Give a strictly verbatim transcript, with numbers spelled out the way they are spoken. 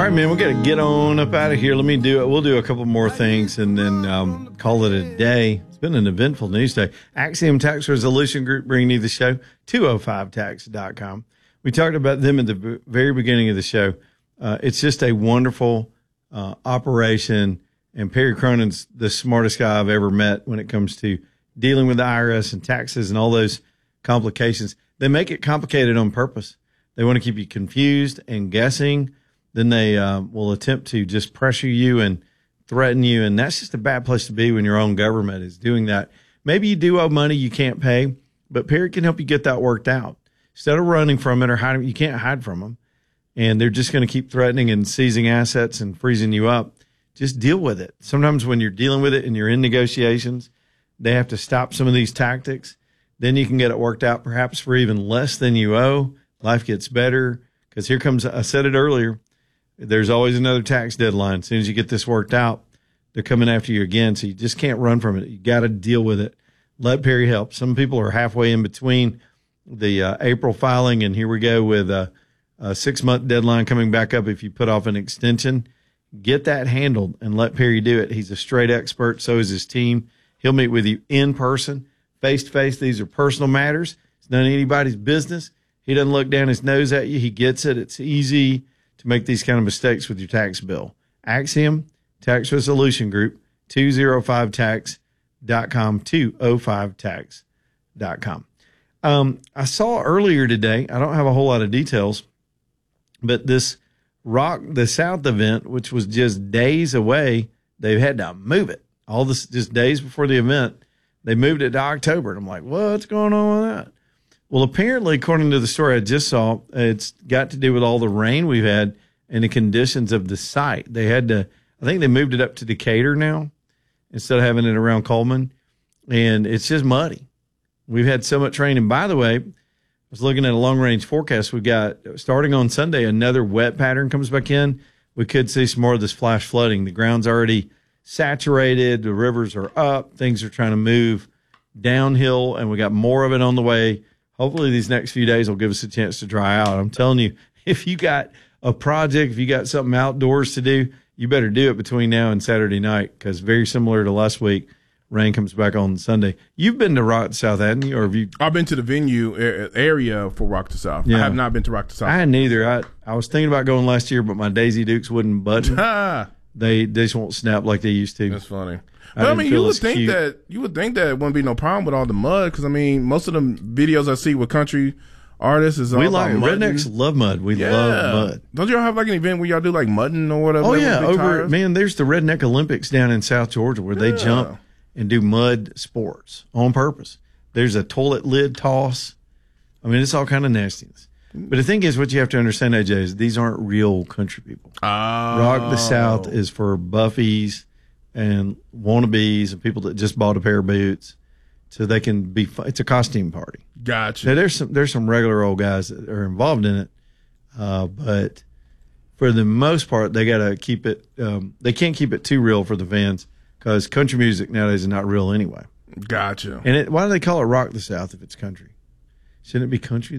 right, man, we got to get on up out of here. Let me do it. We'll do a couple more things and then um, call it a day. It's been an eventful news day. Axiom Tax Resolution Group bringing you the show, two oh five tax dot com. We talked about them at the very beginning of the show. Uh, it's just a wonderful uh, operation, and Perry Cronin's the smartest guy I've ever met when it comes to dealing with the I R S and taxes and all those complications. They make it complicated on purpose. They want to keep you confused and guessing. Then they uh, will attempt to just pressure you and threaten you, and that's just a bad place to be when your own government is doing that. Maybe you do owe money you can't pay, but Perry can help you get that worked out. Instead of running from it or hiding, you can't hide from them, and they're just going to keep threatening and seizing assets and freezing you up. Just deal with it. Sometimes when you're dealing with it and you're in negotiations, they have to stop some of these tactics. Then you can get it worked out perhaps for even less than you owe. Life gets better because here comes, I said it earlier, there's always another tax deadline. As soon as you get this worked out, they're coming after you again. So you just can't run from it. You got to deal with it. Let Perry help. Some people are halfway in between the uh, April filing, and here we go with a, a six-month deadline coming back up if you put off an extension. Get that handled and let Perry do it. He's a straight expert. So is his team. He'll meet with you in person, face-to-face. These are personal matters. It's none of anybody's business. He doesn't look down his nose at you. He gets it. It's easy to make these kind of mistakes with your tax bill. Axiom Tax Resolution Group, two oh five tax dot com, two oh five tax dot com. Um, I saw earlier today, I don't have a whole lot of details, but this Rock the South event, which was just days away, they've had to move it. All this just days before the event, they moved it to October. And I'm like, what's going on with that? Well, apparently, according to the story I just saw, it's got to do with all the rain we've had and the conditions of the site. They had to, I think they moved it up to Decatur now instead of having it around Coleman. And it's just muddy. We've had so much rain. And by the way, I was looking at a long-range forecast. We've got, starting on Sunday, another wet pattern comes back in. We could see some more of this flash flooding. The ground's already saturated. The rivers are up. Things are trying to move downhill, and we got more of it on the way. Hopefully these next few days will give us a chance to dry out. I'm telling you, if you got a project, if you got something outdoors to do, you better do it between now and Saturday night, because very similar to last week, rain comes back on Sunday. You've been to Rock the South, hadn't you? Or have you? I've been to the venue area for Rock the South. Yeah. I have not been to Rock the South. I hadn't either. I, I was thinking about going last year, but my Daisy Dukes wouldn't button. they, they just won't snap like they used to. That's funny. I, well, I mean, you would think cute. that you would think that it wouldn't be no problem with all the mud, because I mean, most of the videos I see with country artists is all we like about rednecks love mud. We yeah. love mud. Don't y'all have like an event where y'all do like mudding or whatever? Oh yeah, over tires? Man, there's the Redneck Olympics down in South Georgia where yeah. they jump and do mud sports on purpose. There's a toilet lid toss. I mean, it's all kind of nastiness. But the thing is, what you have to understand, A J, is these aren't real country people. Oh. Rock the South is for buffies and wannabes and people that just bought a pair of boots, so they can be fun. It's a costume party. Gotcha. Now, there's some there's some regular old guys that are involved in it, uh, but for the most part, they got to keep it. Um, they can't keep it too real for the fans, because country music nowadays is not real anyway. Gotcha. And it, why do they call it Rock the South if it's country? Shouldn't it be country?